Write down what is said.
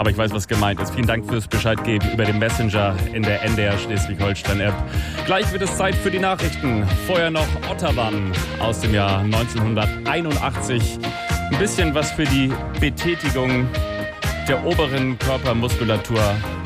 Aber ich weiß, was gemeint ist. Vielen Dank fürs Bescheid geben über den Messenger in der NDR Schleswig-Holstein-App. Gleich wird es Zeit für die Nachrichten. Vorher noch Otterwan aus dem Jahr 1981. Ein bisschen was für die Betätigung der oberen Körpermuskulatur